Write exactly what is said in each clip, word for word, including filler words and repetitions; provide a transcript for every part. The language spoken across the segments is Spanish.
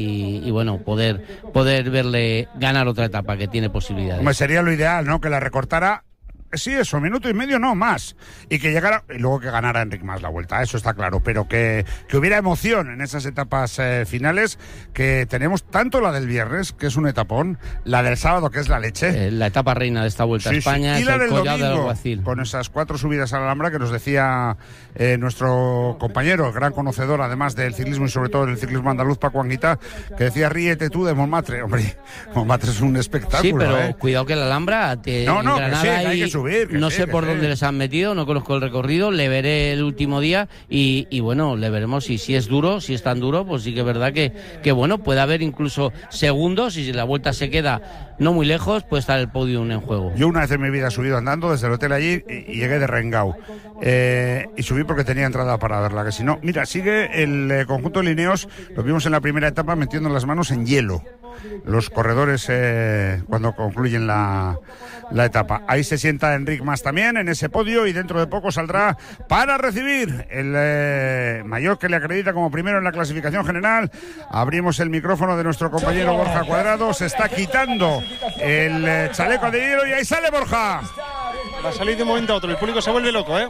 y, y bueno, poder, poder verle ganar otra etapa que tiene posibilidades. Hombre, sería lo ideal, ¿no? Que la recortara. Sí, eso, minuto y medio, no, más. Y que llegara, y luego que ganara Enric Mas la vuelta, eso está claro. Pero que, que hubiera emoción en esas etapas eh, finales, que tenemos tanto la del viernes, que es un etapón, la del sábado, que es la leche. Eh, la etapa reina de esta Vuelta sí, a España, sí. Y es la el del Collado del domingo, Alguacil. con esas cuatro subidas a la Alhambra que nos decía eh, nuestro compañero, gran conocedor además del ciclismo y sobre todo del ciclismo andaluz, Paco Anguita, que decía, ríete tú de Montmartre. Hombre, Montmartre es un espectáculo. Sí, pero ¿eh? cuidado que la Alhambra te, no, no, en Granada que sí, que hay hay, que subir. Que no sí, sé que por sí. dónde les han metido, no conozco el recorrido, le veré el último día y, y bueno, le veremos si, si es duro, si es tan duro, pues sí que es verdad que, que bueno, puede haber incluso segundos y si la vuelta se queda no muy lejos, puede estar el podium en juego. Yo una vez en mi vida he subido andando desde el hotel allí y, y llegué de Rengau. Eh, y subí porque tenía entrada para verla, que si no... Mira, sigue el eh, conjunto de Lineos, lo vimos en la primera etapa metiendo las manos en hielo. Los corredores eh, cuando concluyen la, la etapa. Ahí se sienta Enric Mas también en ese podio y dentro de poco saldrá para recibir el eh, mayor que le acredita como primero en la clasificación general. Abrimos el micrófono de nuestro compañero Borja Cuadrado, se está quitando el eh, chaleco de hielo y ahí sale Borja. Va a salir de un momento a otro, el público se vuelve loco, ¿eh?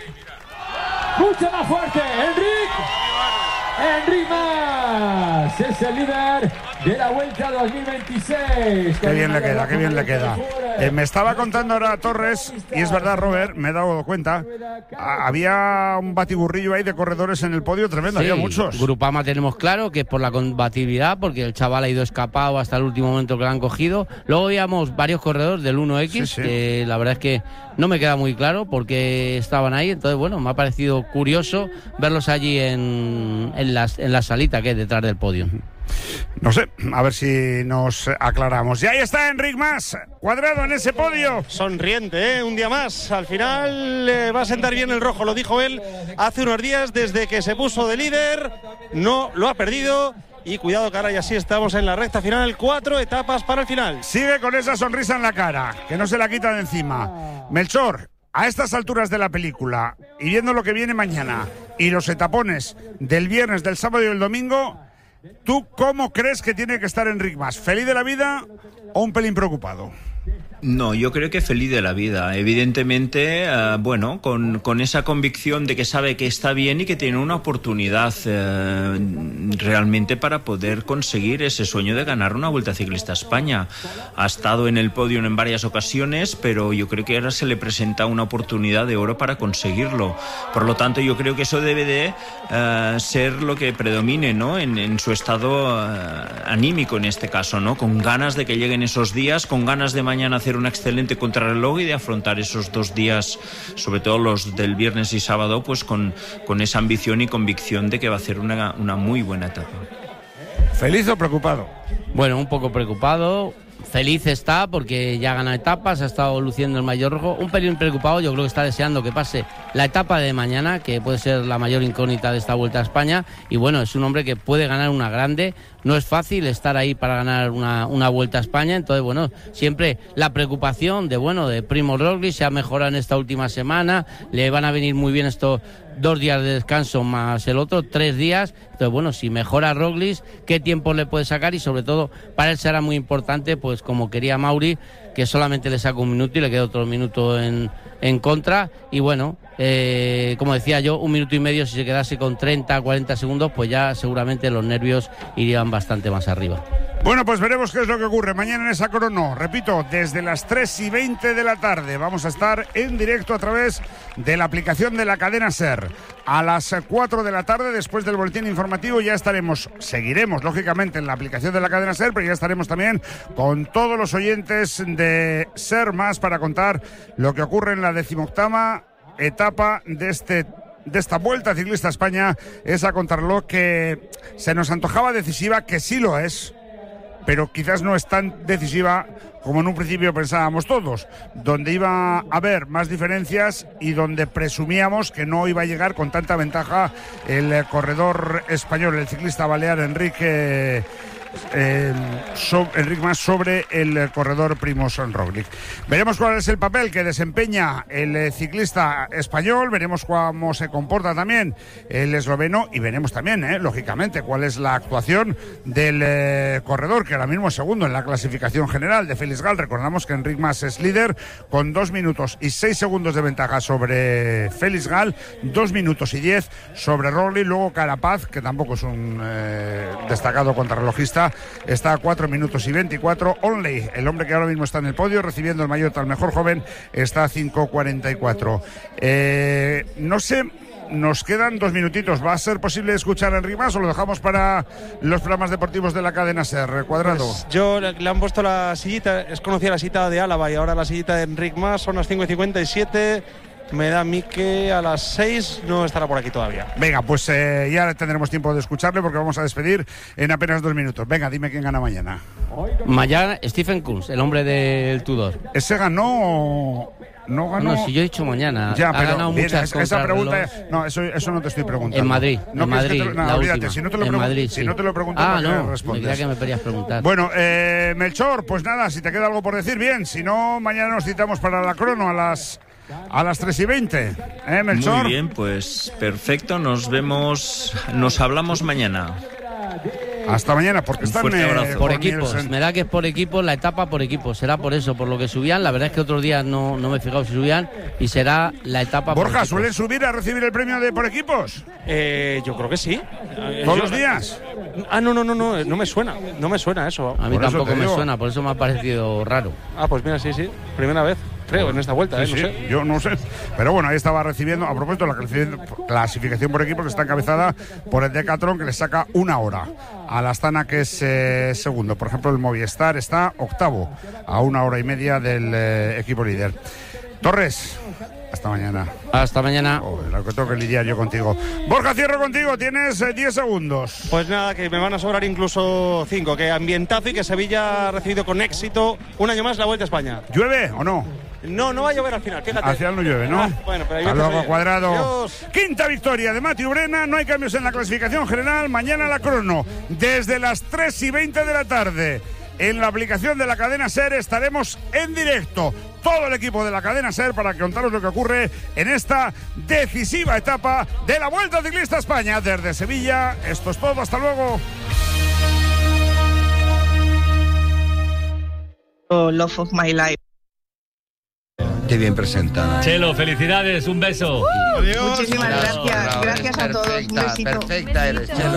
Mucho más fuerte, Enric. Enric Mas es el líder de la Vuelta dos mil veintiséis. Qué bien le queda, qué bien le queda. Eh, me estaba contando ahora Torres, y es verdad, Robert, me he dado cuenta, a, había un batiburrillo ahí de corredores en el podio tremendo, Sí, había muchos. Grupama tenemos claro que es por la combatividad, porque el chaval ha ido escapado hasta el último momento que lo han cogido. Luego veíamos varios corredores del uno equis, Sí, sí. que la verdad es que no me queda muy claro por qué estaban ahí. Entonces, bueno, me ha parecido curioso verlos allí en, en, las, en la salita que es detrás del podio. No sé, a ver si nos aclaramos. Y ahí está Enric Mas, Cuadrado en ese podio. Sonriente, ¿eh? Un día más. Al final eh, va a sentar bien el rojo, lo dijo él hace unos días, desde que se puso de líder. No lo ha perdido. Y cuidado que ahora ya sí estamos en la recta final. Cuatro etapas para el final. Sigue con esa sonrisa en la cara, que no se la quita de encima. Melchor, a estas alturas de la película, y viendo lo que viene mañana, y los etapones del viernes, del sábado y del domingo, ¿tú cómo crees que tiene que estar Enric Mas? ¿Feliz de la vida o un pelín preocupado? No, yo creo que feliz de la vida. Evidentemente, eh, bueno, con, con esa convicción de que sabe que está bien y que tiene una oportunidad eh, realmente para poder conseguir ese sueño de ganar una Vuelta Ciclista a España. Ha estado en el podio en varias ocasiones, pero yo creo que ahora se le presenta una oportunidad de oro para conseguirlo. Por lo tanto, yo creo que eso debe de eh, ser lo que predomine, ¿no? En, en su estado eh, anímico en este caso, ¿no? Con ganas de que lleguen esos días, con ganas de mañana hacer una excelente contrarreloj y de afrontar esos dos días, sobre todo los del viernes y sábado, pues con, con esa ambición y convicción de que va a hacer una, una muy buena etapa. ¿Feliz o preocupado? Bueno, un poco preocupado. Feliz está porque ya gana etapas, ha estado luciendo el mayor rojo. Un pelín preocupado, yo creo que está deseando que pase la etapa de mañana, que puede ser la mayor incógnita de esta Vuelta a España. Y bueno, es un hombre que puede ganar una grande. No es fácil estar ahí para ganar una, una Vuelta a España. Entonces, bueno, siempre la preocupación de, bueno, de Primo Roglic se ha mejorado en esta última semana. Le van a venir muy bien estos dos días de descanso más el otro, tres días. Entonces, bueno, si mejora Roglic, ¿qué tiempo le puede sacar? Y sobre todo, para él será muy importante, pues como quería Mauri, que solamente le saca un minuto y le queda otro minuto en, en contra. Y bueno, eh, como decía yo, un minuto y medio, si se quedase con treinta, cuarenta segundos, pues ya seguramente los nervios irían bastante más arriba. Bueno, pues veremos qué es lo que ocurre mañana en esa crono. Repito, desde las tres y veinte de la tarde vamos a estar en directo a través de la aplicación de la cadena SER. A las cuatro de la tarde, después del boletín informativo, ya estaremos, seguiremos lógicamente en la aplicación de la cadena SER, pero ya estaremos también con todos los oyentes de SER Más para contar lo que ocurre en la decimoctava etapa de este de esta Vuelta Ciclista a España, esa contrarreloj que se nos antojaba decisiva, que sí lo es, pero quizás no es tan decisiva como en un principio pensábamos todos, donde iba a haber más diferencias y donde presumíamos que no iba a llegar con tanta ventaja el corredor español, el ciclista balear Enrique eh, so, Enric Mas sobre el corredor Primož Roglič. Veremos cuál es el papel que desempeña el eh, ciclista español, veremos cómo se comporta también el esloveno y veremos también, eh, lógicamente, cuál es la actuación del eh, corredor, que ahora mismo es segundo en la clasificación general, de Félix Gall. Recordamos que Enric Mas es líder con dos minutos y seis segundos de ventaja sobre Félix Gall, dos minutos y diez sobre Roglič. Luego Carapaz, que tampoco es un eh, destacado contrarrelojista, está a cuatro minutos y veinticuatro. Onley, el hombre que ahora mismo está en el podio recibiendo el maillot al mejor joven, está a cinco cuarenta y cuatro. Eh, no sé, nos quedan dos minutitos. ¿Va a ser posible escuchar a Enric Mas o lo dejamos para los programas deportivos de la cadena SER? Cuadrado. Pues yo le, le han puesto la sillita, es conocida la sillita de Álava y ahora la sillita de Enric Mas, son las cinco y cincuenta y siete. Me da a mí que a las seis no estará por aquí todavía. Venga, pues eh, ya tendremos tiempo de escucharle porque vamos a despedir en apenas dos minutos. Venga, dime quién gana mañana. Mañana Stephen Kuhn, el hombre del Tudor. ¿Ese ganó? No ganó. No, si yo he dicho mañana. Ya, ha pero ganado bien, muchas esa, esa pregunta. contrarreloj. No, eso, eso no te estoy preguntando. En Madrid. No, en Madrid. te, no, la olvídate, última. si no te lo en pregunto, Madrid, si sí. no te lo pregunto, ah, ¿para qué no, me me respondes? creía que me querías preguntar. Bueno, eh, Melchor, pues nada, si te queda algo por decir, bien. Si no, mañana nos citamos para la crono a las. A las tres y veinte, ¿eh, Melchor? Muy bien, pues perfecto, nos vemos, nos hablamos mañana. Hasta mañana, porque Un están fuerte eh, abrazo. Por con equipos, Nielsen. me da que es por equipos, la etapa por equipos, será por eso, por lo que subían. La verdad es que otros días no, no me he fijado si subían y será la etapa por Borja, equipos. ¿suelen subir a recibir el premio de por equipos? Eh, yo creo que sí. Eh, ¿Todos yo- los días? Ah, no, no, no, no, no me suena, no me suena eso. A mí Por eso tampoco te me digo. suena, por eso me ha parecido raro. Ah, pues mira, sí, sí, primera vez, creo, en esta vuelta, Sí, eh, no sí, sé. yo no sé. Pero bueno, ahí estaba recibiendo, a propósito, la clasificación- clasificación por equipos que está encabezada por el Decathlon, que le saca una hora a la Astana, que es eh, segundo. Por ejemplo, el Movistar está octavo, a una hora y media del eh, equipo líder. Torres, hasta mañana. Hasta mañana. Oh, la que tengo que lidiar yo contigo. Borja, cierro contigo, tienes eh, diez segundos. Pues nada, que me van a sobrar incluso cinco, que ambientazo y que Sevilla ha recibido con éxito un año más la Vuelta a España. ¿Llueve o no? No, no va a llover al final, fíjate. Al final no llueve, ¿no? Ah, bueno, pero ahí Hasta ves que luego, soy- Cuadrado. Adiós. Quinta victoria de Matthew Brena. No hay cambios en la clasificación general. Mañana la crono. Desde las tres y veinte de la tarde. En la aplicación de la cadena SER estaremos en directo. Todo el equipo de la cadena SER para contaros lo que ocurre en esta decisiva etapa de la Vuelta Ciclista a España. Desde Sevilla, esto es todo. Hasta luego. Oh, Love of My Life. Qué bien presentada. Chelo, felicidades, un beso. Muchísimas gracias. Gracias a todos. Un Perfecta, besito. perfecta eres, Chelo.